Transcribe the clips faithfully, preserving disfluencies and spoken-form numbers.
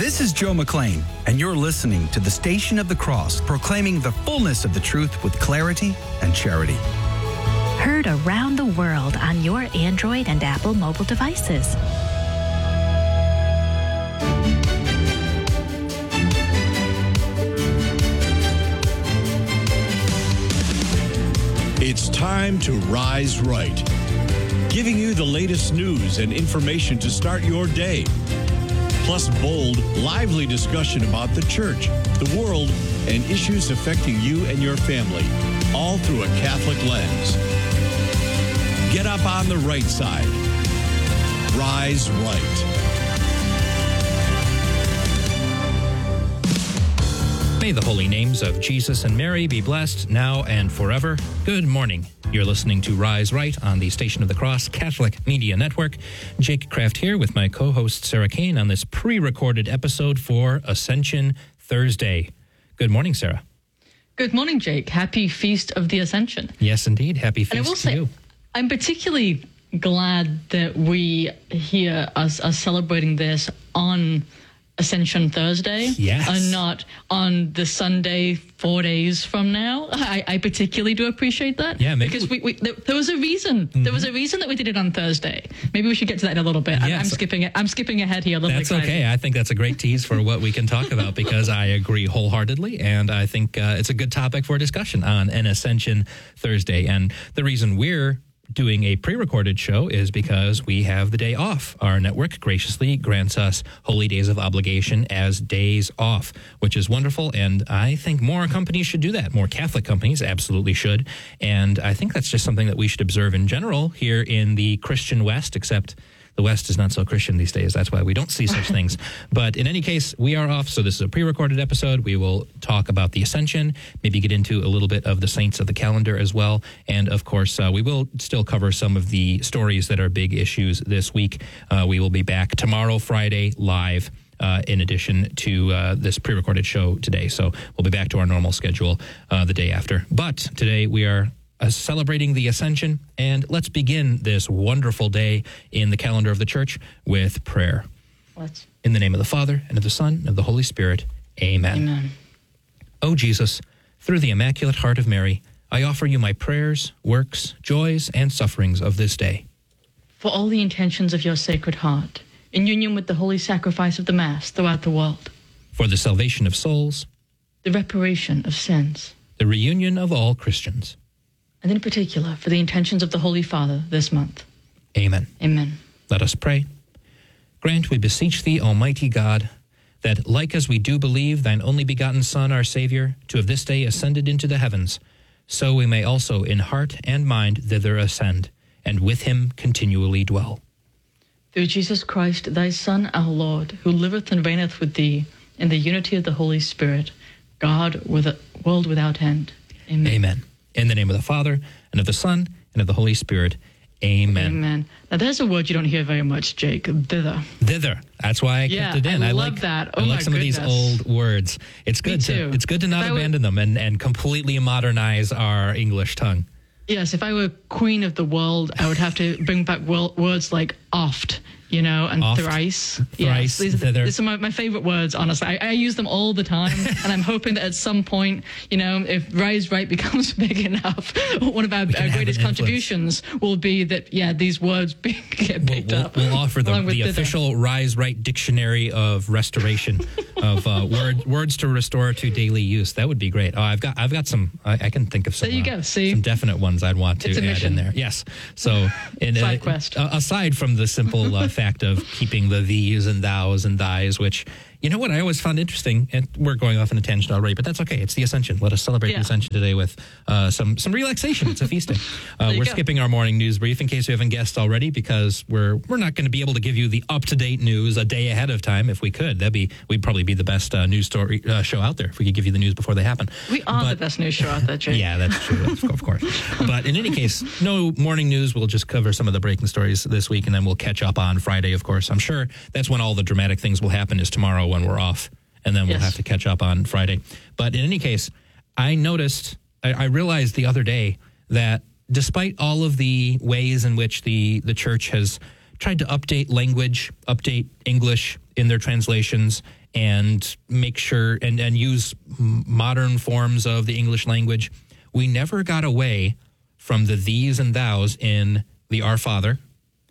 This is Joe McLean, and you're listening to the Station of the Cross, proclaiming the fullness of the truth with clarity and charity. Heard around the world on your Android and Apple mobile devices. It's time to rise right, giving you the latest news and information to start your day. Plus bold, lively discussion about the church, the world, and issues affecting you and your family, all through a Catholic lens. Get up on the right side. Rise right. May the holy names of Jesus and Mary be blessed now and forever. Good morning. You're listening to Rise Right on the Station of the Cross Catholic Media Network. Jake Kraft here with my co-host Sarah Kane on this pre-recorded episode for Ascension Thursday. Good morning, Sarah. Good morning, Jake. Happy Feast of the Ascension. Yes, indeed. Happy feast and I will to say, you. I'm particularly glad that we here are, are celebrating this on Ascension Thursday, yes, and not on the Sunday four days from now. I, I particularly do appreciate that. Yeah, maybe because we, we there, there was a reason. Mm-hmm. There was a reason that we did it on Thursday. Maybe we should get to that in a little bit. Yes. I'm, I'm skipping it. I'm skipping ahead here a little bit. That's okay. I think that's a great tease for what we can talk about because I agree wholeheartedly, and I think uh, it's a good topic for discussion on an Ascension Thursday. And the reason we're doing a pre-recorded show is because we have the day off. Our network graciously grants us holy days of obligation as days off, which is wonderful, and I think more companies should do that. More Catholic companies absolutely should, and I think that's just something that we should observe in general here in the Christian West, except the West is not so Christian these days. That's why we don't see such things. But in any case, we are off. So this is a pre-recorded episode. We will talk about the Ascension, maybe get into a little bit of the saints of the calendar as well. And of course, uh, we will still cover some of the stories that are big issues this week. Uh, we will be back tomorrow, Friday, live. Uh, in addition to uh, this pre-recorded show today. So we'll be back to our normal schedule uh, the day after. But today we are Uh, celebrating the Ascension, and let's begin this wonderful day in the calendar of the Church with prayer. Let's. In the name of the Father, and of the Son, and of the Holy Spirit, amen. Amen. O Jesus, through the Immaculate Heart of Mary, I offer you my prayers, works, joys, and sufferings of this day. For all the intentions of your Sacred Heart, in union with the holy sacrifice of the Mass throughout the world. For the salvation of souls. The reparation of sins. The reunion of all Christians. And in particular, for the intentions of the Holy Father this month. Amen. Amen. Let us pray. Grant, we beseech thee, Almighty God, that, like as we do believe thine only begotten Son, our Savior, to have this day ascended into the heavens, so we may also in heart and mind thither ascend, and with him continually dwell. Through Jesus Christ, thy Son, our Lord, who liveth and reigneth with thee, in the unity of the Holy Spirit, God, with a world without end. Amen. Amen. In the name of the Father, and of the Son, and of the Holy Spirit. Amen. Amen. Now, there's a word you don't hear very much, Jake. Thither. Thither. That's why I yeah, kept it in. I, I love like that. Oh, I like my some goodness. of these old words. It's good Me too. to it's good to not If abandon were, them and, and completely modernize our English tongue. Yes, if I were queen of the world, I would have to bring back wo- words like oft, you know, and Oft, thrice. Thrice, yes, these, thither. These are my, my favorite words, honestly. I, I use them all the time, and I'm hoping that at some point, you know, if Rise Right becomes big enough, one of our, our greatest contributions will be that, yeah, these words be, get picked we'll, we'll, up. We'll offer the, the thither. official Rise Right Dictionary of Restoration of uh, word, words to restore to daily use. That would be great. Oh, I've got I've got some. I, I can think of some. There you uh, go. See, some definite ones I'd want to it's a add mission. in there. Yes. So, in, Side uh, quest. Uh, aside from the simple uh, fact of keeping the these and thous and thys, which, you know what I always found interesting, and we're going off on a tangent already, but that's okay. It's the Ascension. Let us celebrate Yeah. the Ascension today with uh, some some relaxation. It's a feast day. Uh, we're go. skipping our morning news brief in case you haven't guessed already, because we're we're not going to be able to give you the up to date news a day ahead of time. If we could, that'd be we'd probably be the best uh, news story uh, show out there if we could give you the news before they happen. We are But- the best news show out there, Jake. Yeah, that's true, that's, of course. But in any case, no morning news. We'll just cover some of the breaking stories this week, and then we'll catch up on Friday, of course. I'm sure that's when all the dramatic things will happen, is tomorrow when we're off, and then we'll Yes. have to catch up on Friday. But in any case, I noticed, I, I realized the other day that despite all of the ways in which the, the church has tried to update language, update English in their translations, and make sure and, and use modern forms of the English language, we never got away from the these and thous in the Our Father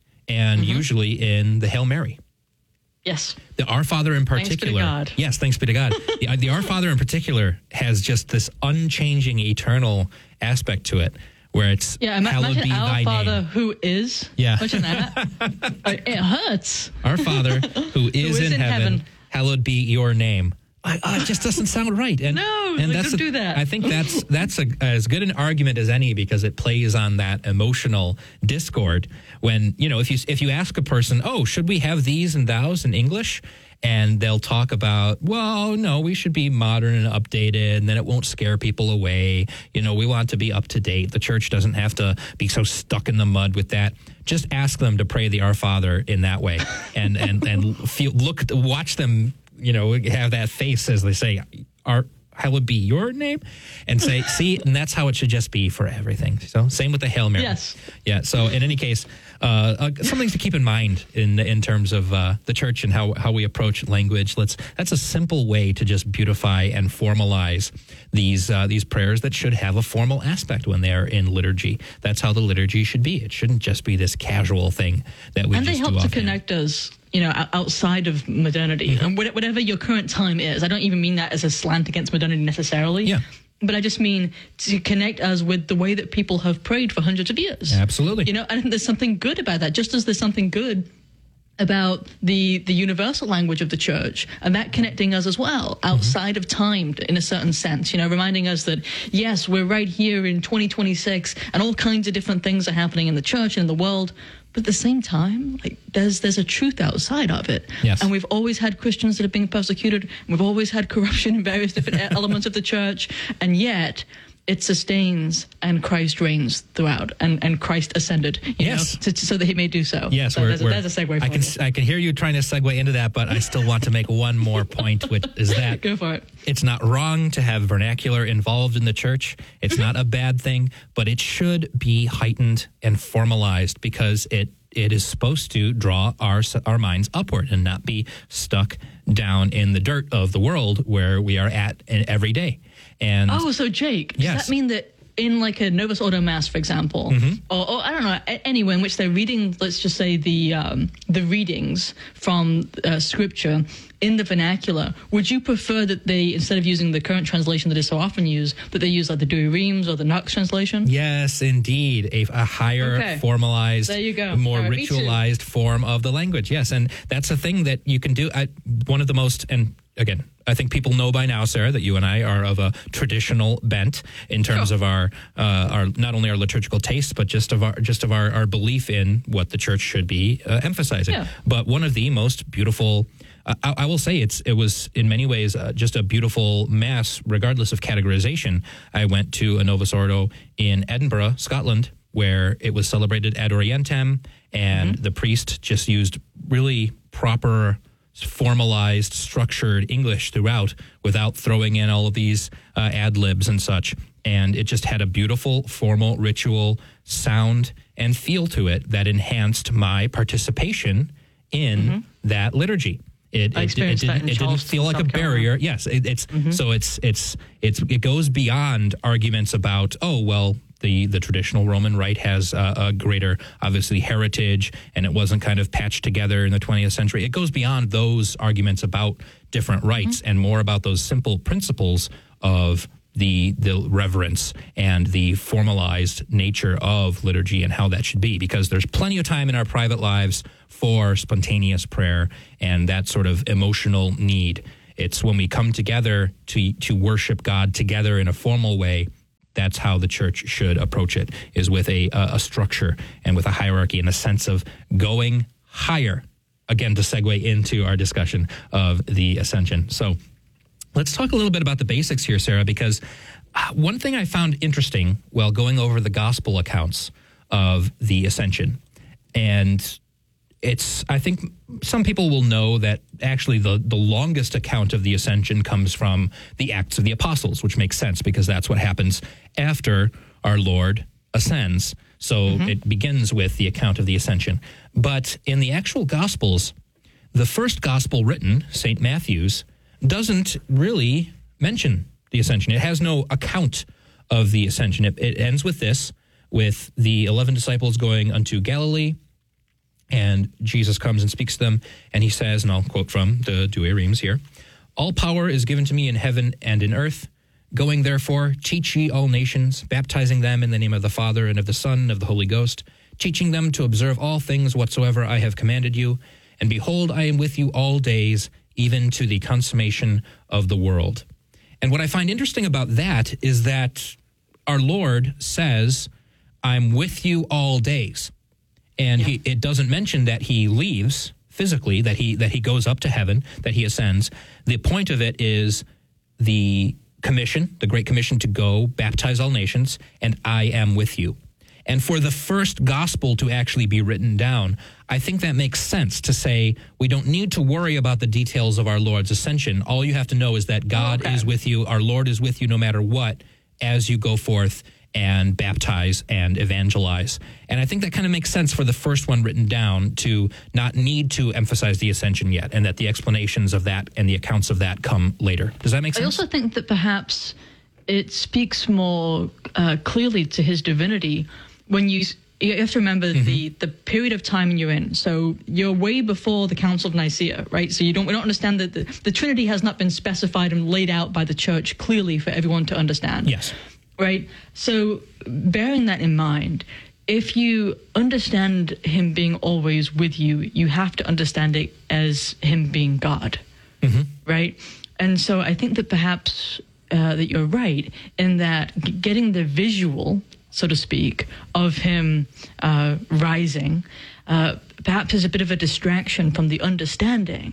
and mm-hmm. usually in the Hail Mary. Yes. The Our Father in particular. Thanks be to God. Yes, thanks be to God. the, the Our Father in particular has just this unchanging, eternal aspect to it, where it's yeah, ima- hallowed imagine be Our thy Father name. who is. Yeah. Imagine that. It hurts. Our Father who is, who is in, in heaven, heaven, hallowed be your name. I, uh, it just doesn't sound right. And, no, and like, that's don't a, do that. I think that's that's a, as good an argument as any, because it plays on that emotional discord. When, you know, if you if you ask a person, oh, should we have these and thous in English? And they'll talk about, well, no, we should be modern and updated, and then it won't scare people away. You know, we want to be up to date. The church doesn't have to be so stuck in the mud with that. Just ask them to pray the Our Father in that way, and and and feel look watch them. You know, have that face as they say, "Our hallowed be your name," and say, "See," and that's how it should just be for everything. So, same with the Hail Mary. Yes. Yeah. So, in any case, uh, uh, something to keep in mind in in terms of uh, the church and how how we approach language. Let's that's a simple way to just beautify and formalize these uh, these prayers that should have a formal aspect when they're in liturgy. That's how the liturgy should be. It shouldn't just be this casual thing that we and just they help do to offhand. connect us, you know, outside of modernity, Mm-hmm. and whatever your current time is. I don't even mean that as a slant against modernity necessarily. Yeah. But I just mean to connect us with the way that people have prayed for hundreds of years. Absolutely. You know, I think there's something good about that, just as there's something good about the the universal language of the church, and that connecting us as well outside mm-hmm. of time in a certain sense, you know, reminding us that, yes, we're right here in twenty twenty-six and all kinds of different things are happening in the church and in the world. But at the same time, like there's there's a truth outside of it. Yes. And we've always had Christians that have been persecuted. And we've always had corruption in various different elements of the church. And yet it sustains and Christ reigns throughout, and, and Christ ascended, you Yes. know, to, to, so that he may do so. Yes, so we're, there's, a, we're, there's a segue for I can you. I can hear you trying to segue into that, but I still want to make one more point, which is that Go for it. it's not wrong to have vernacular involved in the church. It's not a bad thing, but it should be heightened and formalized, because it it is supposed to draw our our minds upward and not be stuck down in the dirt of the world where we are at every day. And Oh, so Jake, does Yes. that mean that in like a Novus Ordo Mass, for example, Mm-hmm. or, or I don't know, a- anywhere in which they're reading, let's just say the um, the readings from uh, Scripture in the vernacular, would you prefer that they, instead of using the current translation that is so often used, that they use like the Douay Rheims or the Knox translation? yes, indeed, a, a higher Okay. formalized, There you go. more All right, me too. ritualized form of the language. Yes, and that's a thing that you can do. I, one of the most, and again, I think people know by now, Sarah, that you and I are of a traditional bent in terms Sure. of our uh, our not only our liturgical taste, but just of our just of our, our belief in what the church should be uh, emphasizing. Yeah. But one of the most beautiful, uh, I, I will say, it's it was in many ways uh, just a beautiful mass, regardless of categorization. I went to a Novus Ordo in Edinburgh, Scotland, where it was celebrated ad orientem, and Mm-hmm. the priest just used really proper, formalized, structured English throughout, without throwing in all of these uh, ad libs and such. And it just had a beautiful, formal, ritual sound and feel to it that enhanced my participation in Mm-hmm. that liturgy. It, I it, experienced it, that didn't, in it didn't Charleston, feel like South a Carolina. barrier. Yes, it, it's Mm-hmm. so it's it's it's it goes beyond arguments about, oh well, the the traditional Roman Rite has a, a greater, obviously, heritage, and it wasn't kind of patched together in the twentieth century. It goes beyond those arguments about different rites Mm-hmm. and more about those simple principles of the the reverence and the formalized nature of liturgy and how that should be, because there's plenty of time in our private lives for spontaneous prayer and that sort of emotional need. It's when we come together to to worship God together in a formal way. That's how the church should approach it, is with a a structure and with a hierarchy and a sense of going higher. Again, to segue into our discussion of the Ascension. So let's talk a little bit about the basics here, Sarah, because uh, one thing I found interesting while going over the gospel accounts of the Ascension, and it's, I think some people will know that actually the, the longest account of the Ascension comes from the Acts of the Apostles, which makes sense because that's what happens after our Lord ascends. So mm-hmm. it begins with the account of the Ascension. But in the actual Gospels, the first gospel written, Saint Matthew's, doesn't really mention the ascension. It has no account of the ascension. It, it ends with this, with the eleven disciples going unto Galilee, and Jesus comes and speaks to them, and he says, and I'll quote from the Douay Rheims here, "All power is given to me in heaven and in earth. Going, therefore, teach ye all nations, baptizing them in the name of the Father and of the Son and of the Holy Ghost, teaching them to observe all things whatsoever I have commanded you. And behold, I am with you all days, even to the consummation of the world." And what I find interesting about that is that our Lord says, "I'm with you all days." And yeah. he, it doesn't mention that he leaves physically, that he that he goes up to heaven, that he ascends. The point of it is the commission, the Great Commission to go baptize all nations, and I am with you. And for the first gospel to actually be written down, I think that makes sense to say we don't need to worry about the details of our Lord's ascension. All you have to know is that God okay. is with you, our Lord is with you no matter what, as you go forth and baptize and evangelize. And I think that kind of makes sense for the first one written down to not need to emphasize the ascension yet, and that the explanations of that and the accounts of that come later. Does that make sense? I also think that perhaps it speaks more uh, clearly to his divinity when you... You have to remember mm-hmm. the, the period of time you're in. So you're way before the Council of Nicaea, right? So you don't we don't understand that the, the Trinity has not been specified and laid out by the Church clearly for everyone to understand. Yes. Right? So bearing that in mind, if you understand him being always with you, you have to understand it as him being God, mm-hmm. right? And so I think that perhaps uh, that you're right in that g- getting the visual, so to speak, of him uh, rising, uh, perhaps is a bit of a distraction from the understanding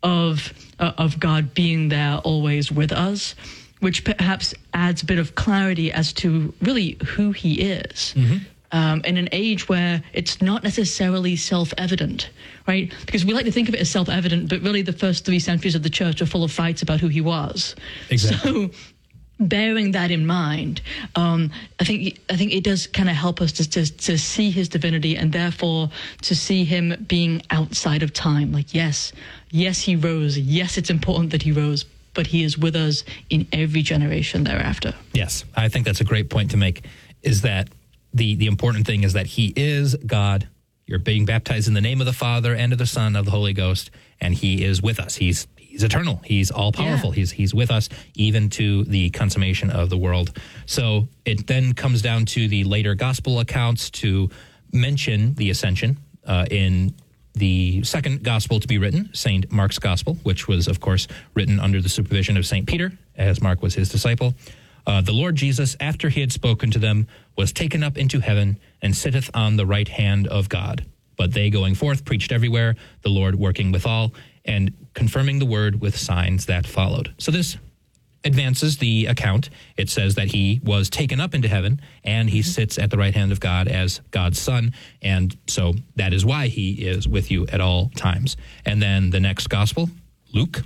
of uh, of God being there always with us, which perhaps adds a bit of clarity as to really who he is. Mm-hmm. Um, in an age where it's not necessarily self-evident, right? Because we like to think of it as self-evident, but really the first three centuries of the Church are full of fights about who he was. Exactly. So, bearing that in mind, um, I think I think it does kind of help us to, to to see his divinity, and therefore to see him being outside of time. Like, yes, yes, he rose. Yes, it's important that he rose, but he is with us in every generation thereafter. Yes, I think that's a great point to make, is that the, the important thing is that he is God. You're being baptized in the name of the Father and of the Son and of the Holy Ghost, and he is with us. He's He's eternal. He's all-powerful. Yeah. He's he's with us even to the consummation of the world. So it then comes down to the later gospel accounts to mention the ascension uh, in the second gospel to be written, Saint Mark's Gospel, which was, of course, written under the supervision of Saint Peter, as Mark was his disciple. Uh, the Lord Jesus, after he had spoken to them, was taken up into heaven and sitteth on the right hand of God. But they going forth preached everywhere, the Lord working with all, and confirming the word with signs that followed. So this advances the account. It says that he was taken up into heaven, and he sits at the right hand of God as God's Son, and so that is why he is with you at all times. And then the next gospel, Luke,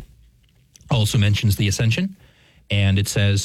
also mentions the ascension, and it says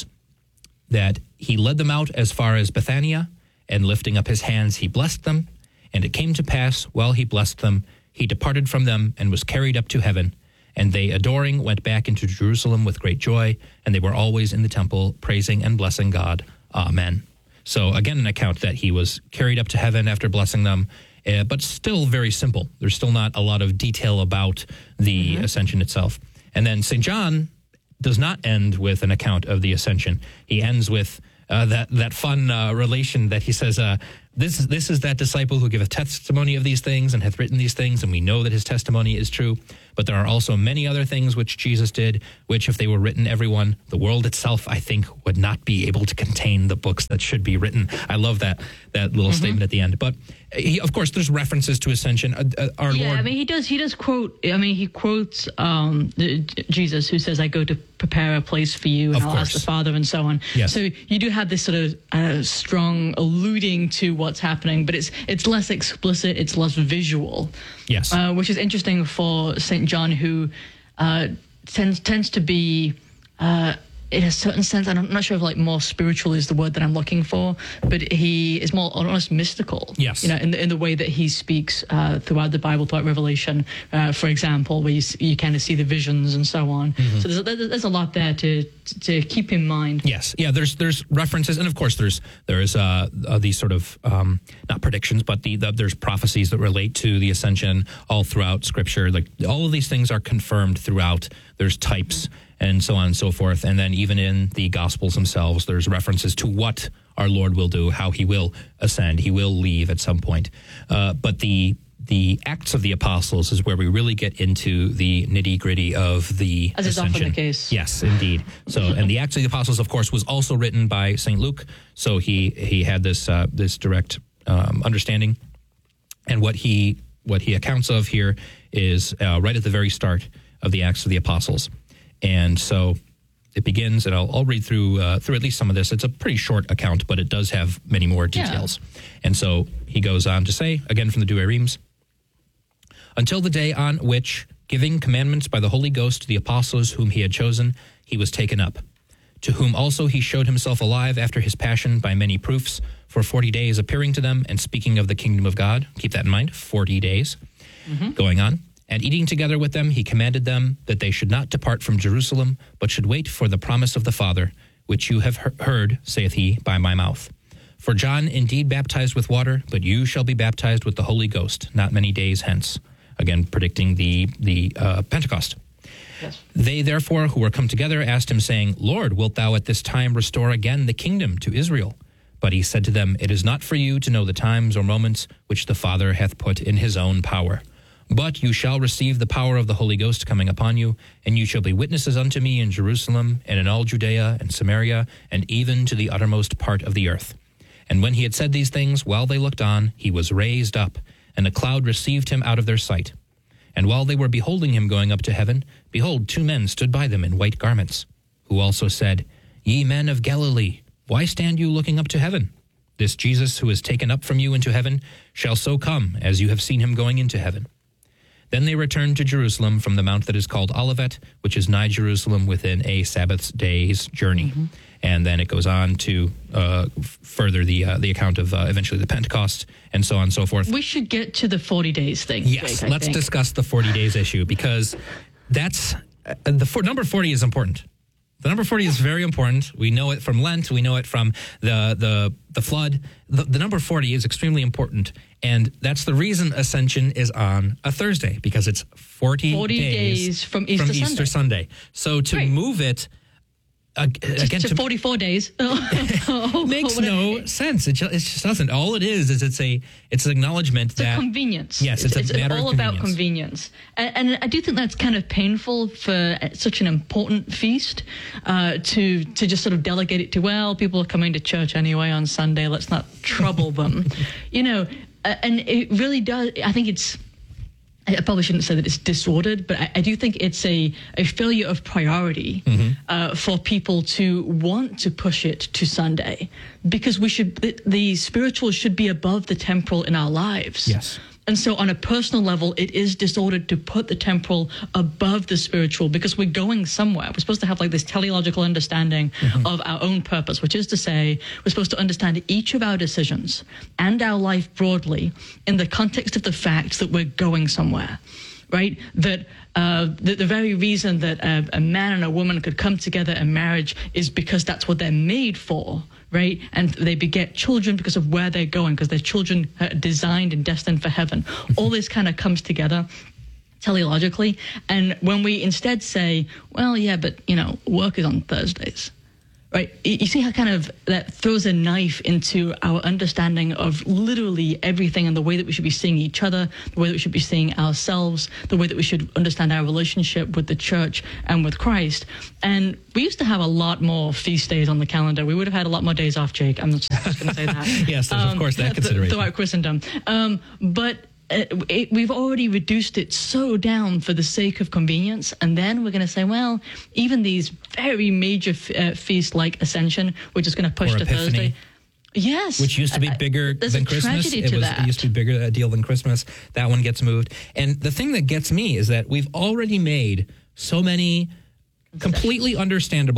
that he led them out as far as Bethania, and lifting up his hands, he blessed them. And it came to pass, while he blessed them, he departed from them and was carried up to heaven. And they, adoring, went back into Jerusalem with great joy, and they were always in the temple, praising and blessing God. Amen. So again, an account that he was carried up to heaven after blessing them, uh, but still very simple. There's still not a lot of detail about the mm-hmm. ascension itself. And then Saint John does not end with an account of the ascension. He ends with uh, that that fun uh, relation that he says, uh, This is, this is that disciple who giveth testimony of these things and hath written these things, and we know that his testimony is true. But there are also many other things which Jesus did, which if they were written, everyone, the world itself, I think, would not be able to contain the books that should be written. I love that that little mm-hmm. statement at the end. But he, of course, there's references to ascension. Uh, uh, our yeah, Lord, I mean, he does. He does quote. I mean, he quotes um, the, Jesus, who says, "I go to prepare a place for you, and of I'll course. ask the Father," and so on. Yes. So you do have this sort of uh, strong alluding to what's happening, but it's it's less explicit. It's less visual. Yes, uh, which is interesting for Saint John, who uh, tends tends to be uh, in a certain sense, and I'm not sure if like more spiritual is the word that I'm looking for, but he is more almost mystical. Yes. You know, in the, in the way that he speaks uh, throughout the Bible, throughout Revelation, uh, for example, where you, you kind of see the visions and so on. Mm-hmm. So there's, there's a lot there to to keep in mind. Yes. Yeah. There's there's references, and of course there's there's uh, uh, these sort of um, not predictions, but the, the there's prophecies that relate to the ascension all throughout Scripture. Like all of these things are confirmed throughout. There's types. Mm-hmm. And so on and so forth. And then even in the Gospels themselves, there's references to what our Lord will do, how he will ascend. He will leave at some point. Uh, but the the Acts of the Apostles is where we really get into the nitty-gritty of the As is ascension. often the case. Yes, indeed. So, and the Acts of the Apostles, of course, was also written by Saint Luke. So he he had this uh, this direct um, understanding. And what he what he accounts of here is uh, right at the very start of the Acts of the Apostles. And so it begins, and I'll, I'll read through uh, through at least some of this. It's a pretty short account, but it does have many more details. Yeah. And so he goes on to say, again from the Douay Rheims, until the day on which, giving commandments by the Holy Ghost to the apostles whom he had chosen, he was taken up, to whom also he showed himself alive after his passion by many proofs, for forty days appearing to them and speaking of the kingdom of God. Keep that in mind, forty days mm-hmm. going on. And eating together with them, he commanded them that they should not depart from Jerusalem, but should wait for the promise of the Father, which you have heard, saith he, by my mouth. For John indeed baptized with water, but you shall be baptized with the Holy Ghost not many days hence. Again, predicting the, the uh, Pentecost. Yes. They therefore, who were come together, asked him, saying, Lord, wilt thou at this time restore again the kingdom to Israel? But he said to them, It is not for you to know the times or moments which the Father hath put in his own power. But you shall receive the power of the Holy Ghost coming upon you, and you shall be witnesses unto me in Jerusalem, and in all Judea and Samaria, and even to the uttermost part of the earth. And when he had said these things, while they looked on, he was raised up, and a cloud received him out of their sight. And while they were beholding him going up to heaven, behold, two men stood by them in white garments, who also said, Ye men of Galilee, why stand you looking up to heaven? This Jesus, who is taken up from you into heaven, shall so come, as you have seen him going into heaven. Then they returned to Jerusalem from the mount that is called Olivet, which is nigh Jerusalem within a Sabbath day's journey. Mm-hmm. And then it goes on to uh, f- further the uh, the account of uh, eventually the Pentecost and so on and so forth. We should get to the forty days thing. Yes, Jake, let's think. discuss the forty days issue, because that's uh, the for, number forty is important. The number forty is very important. We know it from Lent. We know it from the the the flood. The, the number forty is extremely important, and that's the reason Ascension is on a Thursday, because it's forty, forty days, days from Easter from Sunday. Easter Sunday. So to right. move it uh, again to, to forty-four days makes no sense. It just, it just doesn't. All it is is it's a it's an acknowledgement it's that a convenience. Yes, it's, it's, a matter it's all of about convenience, and, and I do think that's kind of painful for such an important feast uh, to to just sort of delegate it to. Well, people are coming to church anyway on Sunday. Let's not trouble them, you know. Uh, and it really does. I think it's. I probably shouldn't say that it's disordered, but I, I do think it's a, a failure of priority mm-hmm. uh, for people to want to push it to Sunday, because we should the, the spiritual should be above the temporal in our lives. Yes. And so on a personal level, it is disordered to put the temporal above the spiritual, because we're going somewhere. We're supposed to have like this teleological understanding mm-hmm. of our own purpose, which is to say we're supposed to understand each of our decisions and our life broadly in the context of the fact that we're going somewhere, right? That uh, the, the very reason that a, a man and a woman could come together in marriage is because that's what they're made for. Right? And they beget children because of where they're going, because they're children uh, designed and destined for heaven. All this kind of comes together teleologically. And when we instead say, well, yeah, but, you know, work is on Thursdays, right? You see how kind of that throws a knife into our understanding of literally everything, and the way that we should be seeing each other, the way that we should be seeing ourselves, the way that we should understand our relationship with the church and with Christ. And we used to have a lot more feast days on the calendar. We would have had a lot more days off, Jake. I'm just, just going to say that. Yes, there's um, of course that consideration. Throughout Christendom. Um, but Uh, it, we've already reduced it so down for the sake of convenience, and then we're going to say, well, even these very major f- uh, feasts like Ascension, we're just going to push or to Epiphany. Thursday. Yes. Which used to be bigger uh, than Christmas. It, was, it used to be bigger a deal than Christmas. That one gets moved. And the thing that gets me is that we've already made so many completely understandable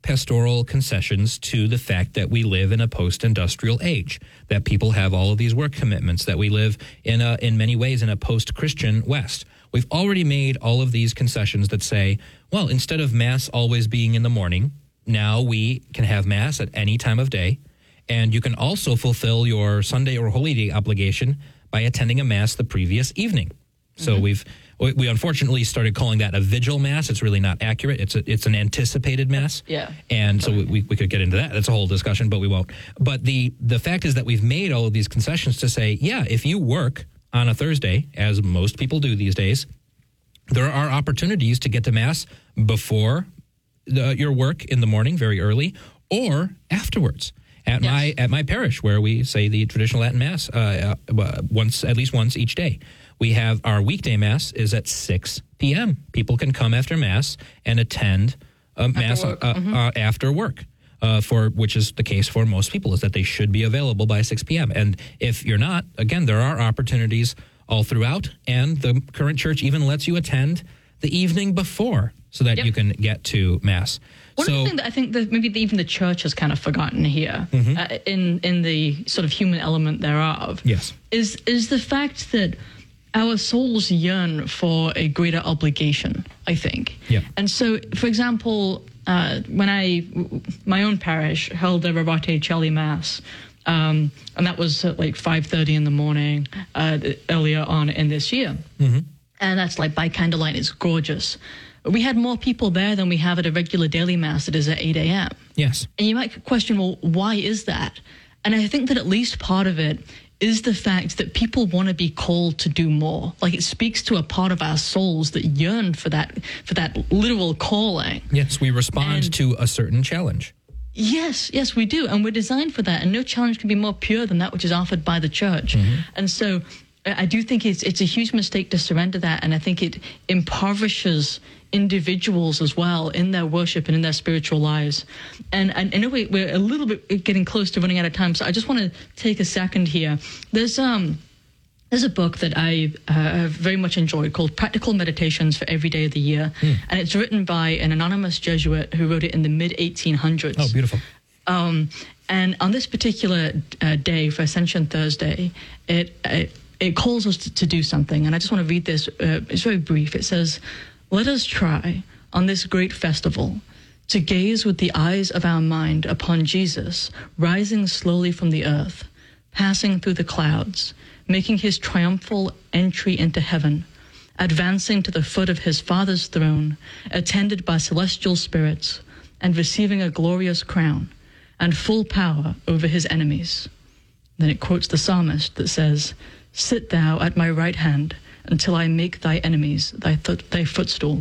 pastoral concessions to the fact that we live in a post-industrial age, that people have all of these work commitments, that we live in a, in many ways in a post-Christian West. We've already made all of these concessions that say, well, instead of Mass always being in the morning, now we can have Mass at any time of day, and you can also fulfill your Sunday or Holy Day obligation by attending a Mass the previous evening. So mm-hmm. we've we unfortunately started calling that a vigil Mass. It's really not accurate. It's a, it's an anticipated Mass. Yeah. And so we, we could get into that. That's a whole discussion, but we won't. But the, the fact is that we've made all of these concessions to say, yeah, if you work on a Thursday, as most people do these days, there are opportunities to get to Mass before the, your work in the morning, very early, or afterwards. At yes. my at my parish, where we say the traditional Latin Mass uh, uh, once at least once each day, we have our weekday Mass is at six p.m. People can come after Mass and attend a Mass work. Uh, Mm-hmm. uh, after work, uh, for which is the case for most people, is that they should be available by six p.m. And if you're not, again, there are opportunities all throughout, and the current church even lets you attend the evening before so that Yep. you can get to Mass. One so, thing that I think that maybe even the church has kind of forgotten here, Mm-hmm. uh, in in the sort of human element thereof, Yes. is is the fact that our souls yearn for a greater obligation, I think. Yeah. And so, for example, uh, when I, my own parish held a Rorate Coeli Mass, um, and that was at like five thirty in the morning uh, earlier on in this year. Mm-hmm. And that's like by candlelight. It's gorgeous. We had more people there than we have at a regular daily Mass that is at eight a.m. Yes. And you might question, well, why is that? And I think that at least part of it is the fact that people want to be called to do more. Like, it speaks to a part of our souls that yearn for that, for that literal calling. Yes, we respond And- to a certain challenge. Yes, yes, we do. And we're designed for that. And no challenge can be more pure than that which is offered by the church. Mm-hmm. And so I do think it's it's a huge mistake to surrender that. And I think it impoverishes individuals as well in their worship and in their spiritual lives. And, and in a way, we're a little bit getting close to running out of time. So I just want to take a second here. There's um. There's a book that I uh, have very much enjoyed called Practical Meditations for Every Day of the Year. Mm. And it's written by an anonymous Jesuit who wrote it in the mid eighteen hundreds. Oh, beautiful. Um, and on this particular uh, day for Ascension Thursday, it, it, it calls us to, to do something. And I just want to read this. Uh, it's very brief. It says, "Let us try on this great festival to gaze with the eyes of our mind upon Jesus rising slowly from the earth, passing through the clouds, making his triumphal entry into heaven, advancing to the foot of his Father's throne, attended by celestial spirits, and receiving a glorious crown and full power over his enemies." Then it quotes the psalmist that says, "Sit thou at my right hand until I make thy enemies thy, th- thy footstool."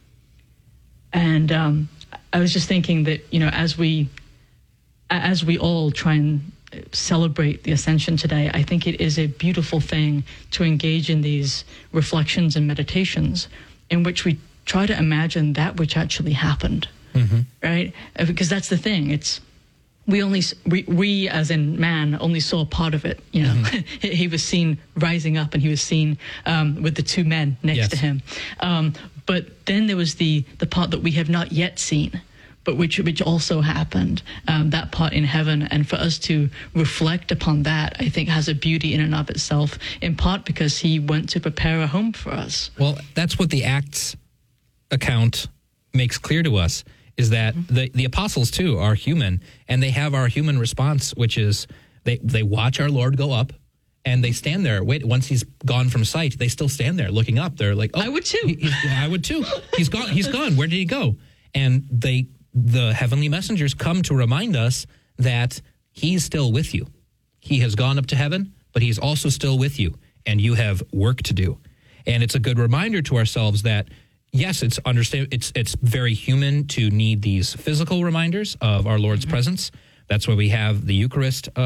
And um, I was just thinking that, you know, as we, as we all try and celebrate the Ascension today, I think it is a beautiful thing to engage in these reflections and meditations in which we try to imagine that which actually happened, mm-hmm. right? Because that's the thing. It's we only we, we as in man only saw part of it. You know, mm-hmm. he was seen rising up, and he was seen um, with the two men next yes. to him. Um, but then there was the the part that we have not yet seen, but which which also happened, um, that part in heaven. And for us to reflect upon that, I think, has a beauty in and of itself, in part because he went to prepare a home for us. Well, that's what the Acts account makes clear to us, is that mm-hmm. the, the apostles, too, are human, and they have our human response, which is they, they watch our Lord go up, and they stand there. Wait, once he's gone from sight, they still stand there looking up. They're like, oh, I would too. He, he's, I would too. He's gone. He's gone. Where did he go? And they... the heavenly messengers come to remind us that he's still with you. He has gone up to heaven, but he's also still with you, and you have work to do. And it's a good reminder to ourselves that, yes, it's understand it's it's very human to need these physical reminders of our Lord's mm-hmm. presence. That's why we have the Eucharist uh,